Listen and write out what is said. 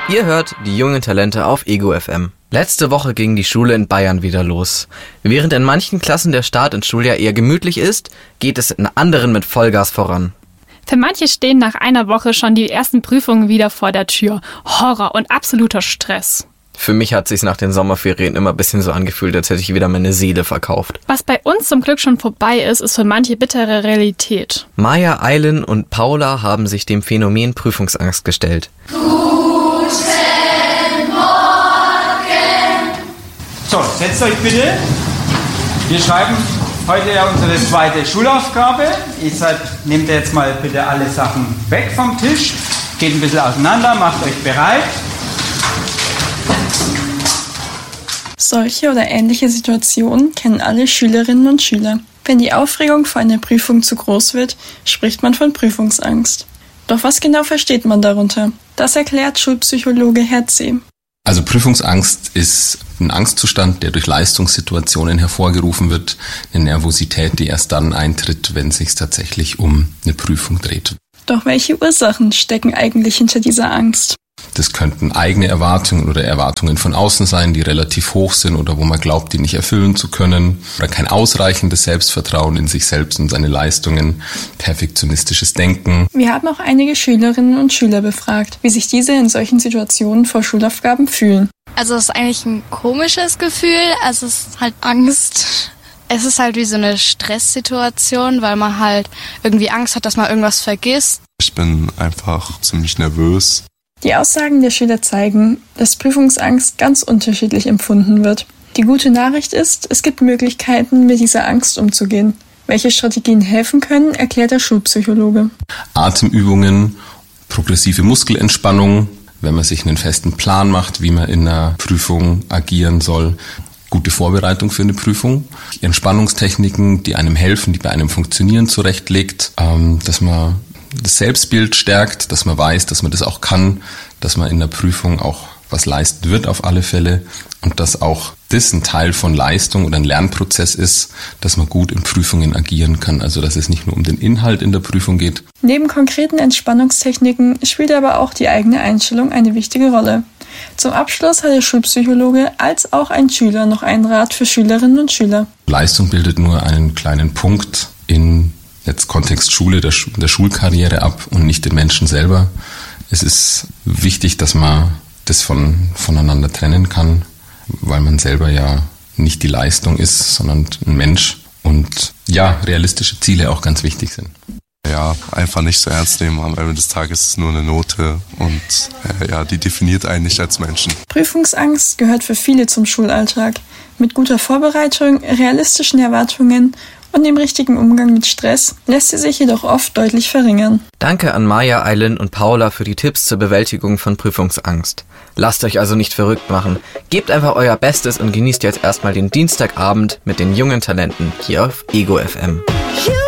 Ihr hört die jungen Talente auf Ego FM. Letzte Woche ging die Schule in Bayern wieder los. Während in manchen Klassen der Start ins Schuljahr eher gemütlich ist, geht es in anderen mit Vollgas voran. Für manche stehen nach einer Woche schon die ersten Prüfungen wieder vor der Tür. Horror und absoluter Stress. Für mich hat sich's nach den Sommerferien immer ein bisschen so angefühlt, als hätte ich wieder meine Seele verkauft. Was bei uns zum Glück schon vorbei ist, ist für manche bittere Realität. Maja, Aylin und Paula haben sich dem Phänomen Prüfungsangst gestellt. So, setzt euch bitte. Wir schreiben heute ja unsere zweite Schulaufgabe. Nehmt jetzt mal bitte alle Sachen weg vom Tisch. Geht ein bisschen auseinander, macht euch bereit. Solche oder ähnliche Situationen kennen alle Schülerinnen und Schüler. Wenn die Aufregung vor einer Prüfung zu groß wird, spricht man von Prüfungsangst. Doch was genau versteht man darunter? Das erklärt Schulpsychologe Herzee. Also Prüfungsangst ist ein Angstzustand, der durch Leistungssituationen hervorgerufen wird, eine Nervosität, die erst dann eintritt, wenn es sich tatsächlich um eine Prüfung dreht. Doch welche Ursachen stecken eigentlich hinter dieser Angst? Das könnten eigene Erwartungen oder Erwartungen von außen sein, die relativ hoch sind oder wo man glaubt, die nicht erfüllen zu können. Oder kein ausreichendes Selbstvertrauen in sich selbst und seine Leistungen, perfektionistisches Denken. Wir haben auch einige Schülerinnen und Schüler befragt, wie sich diese in solchen Situationen vor Schulaufgaben fühlen. Also es ist eigentlich ein komisches Gefühl, also es ist halt Angst. Es ist halt wie so eine Stresssituation, weil man halt irgendwie Angst hat, dass man irgendwas vergisst. Ich bin einfach ziemlich nervös. Die Aussagen der Schüler zeigen, dass Prüfungsangst ganz unterschiedlich empfunden wird. Die gute Nachricht ist, es gibt Möglichkeiten, mit dieser Angst umzugehen. Welche Strategien helfen können, erklärt der Schulpsychologe. Atemübungen, progressive Muskelentspannung, wenn man sich einen festen Plan macht, wie man in einer Prüfung agieren soll. Gute Vorbereitung für eine Prüfung. Entspannungstechniken, die einem helfen, die bei einem funktionieren, zurechtlegt, dass man das Selbstbild stärkt, dass man weiß, dass man das auch kann, dass man in der Prüfung auch was leisten wird auf alle Fälle und dass auch das ein Teil von Leistung oder ein Lernprozess ist, dass man gut in Prüfungen agieren kann, also dass es nicht nur um den Inhalt in der Prüfung geht. Neben konkreten Entspannungstechniken spielt aber auch die eigene Einstellung eine wichtige Rolle. Zum Abschluss hat der Schulpsychologe als auch ein Schüler noch einen Rat für Schülerinnen und Schüler. Leistung bildet nur einen kleinen Punkt in jetzt Kontext Schule, der Schulkarriere ab und nicht den Menschen selber. Es ist wichtig, dass man das voneinander trennen kann, weil man selber ja nicht die Leistung ist, sondern ein Mensch und ja, realistische Ziele auch ganz wichtig sind. Ja, einfach nicht so ernst nehmen, am Ende des Tages ist es nur eine Note und die definiert einen nicht als Menschen. Prüfungsangst gehört für viele zum Schulalltag. Mit guter Vorbereitung, realistischen Erwartungen und dem richtigen Umgang mit Stress lässt sie sich jedoch oft deutlich verringern. Danke an Maja, Aylin und Paula für die Tipps zur Bewältigung von Prüfungsangst. Lasst euch also nicht verrückt machen. Gebt einfach euer Bestes und genießt jetzt erstmal den Dienstagabend mit den jungen Talenten hier auf Ego FM.